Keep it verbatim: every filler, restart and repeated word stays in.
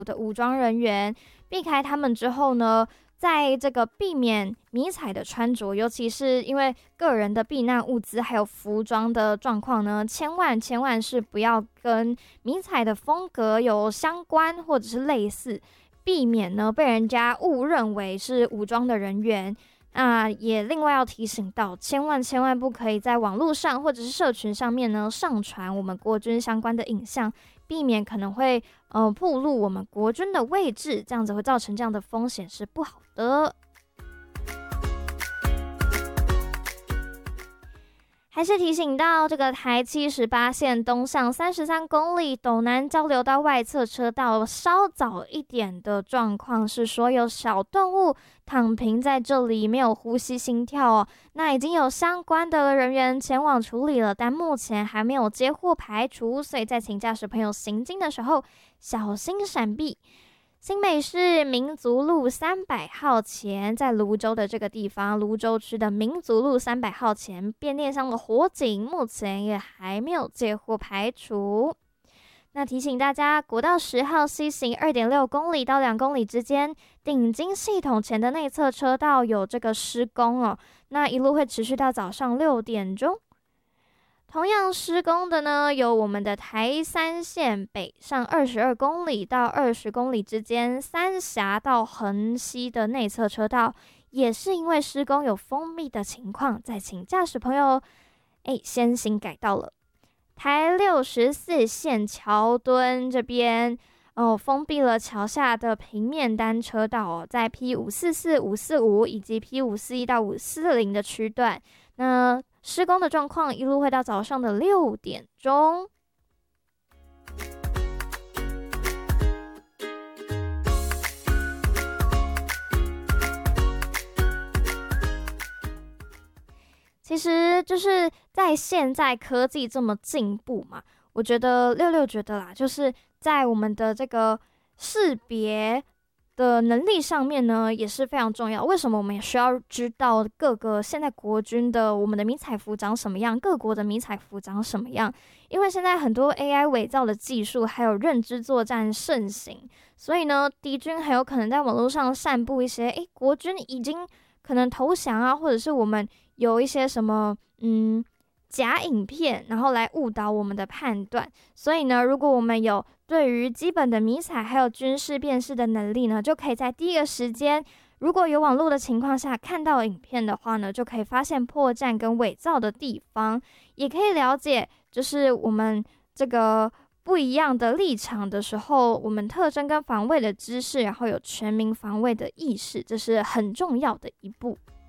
的武装人员，避开他们之后呢，在这个避免迷彩的穿着，尤其是因为个人的避难物资还有服装的状况呢，千万千万是不要跟迷彩的风格有相关或者是类似，避免呢被人家误认为是武装的人员。那也另外要提醒到，千万千万不可以在网络上或者是社群上面呢上传我们国军相关的影像，避免可能会呃暴露我们国军的位置，这样子会造成这样的风险是不好的。还是提醒到这个台七十八线东向三十三公里斗南交流道外侧车道稍早一点的状况是说有小动物躺平在这里，没有呼吸心跳哦。那已经有相关的人员前往处理了，但目前还没有接获排除，所以在请驾驶朋友行经的时候小心闪避。新北市民族路三百号前，在泸州的这个地方，泸州区的民族路三百号前，变电箱的火警目前也还没有接获排除。那提醒大家，国道十号西行 二点六公里到两公里之间，顶金系统前的内侧车道有这个施工哦，那一路会持续到早上六点钟。同样施工的呢，有我们的台三线北上二十二公里到二十公里之间，三峡到横溪的内侧车道，也是因为施工有封闭的情况，再请驾驶朋友哎先行改道了。台六十四线桥墩这边哦，封闭了桥下的平面单车道哦，在 P 五四四、五四五以及 P 五四一到五四零的区段，那施工的状况一路会到早上的六点钟。其实就是在现在科技这么进步嘛，我觉得六六觉得啦，就是在我们的这个识别的能力上面呢，也是非常重要。为什么我们也需要知道各个现在国军的我们的迷彩服长什么样，各国的迷彩服长什么样？因为现在很多 A I 伪造的技术还有认知作战盛行，所以呢，敌军很有可能在网络上散布一些，诶，国军已经可能投降啊，或者是我们有一些什么嗯假影片，然后来误导我们的判断。所以呢，如果我们有对于基本的迷彩还有军事辨识的能力呢，就可以在第一个时间，如果有网络的情况下看到影片的话呢，就可以发现破绽跟伪造的地方，也可以了解就是我们这个不一样的立场的时候，我们特征跟防卫的知识，然后有全民防卫的意识，这是很重要的一步。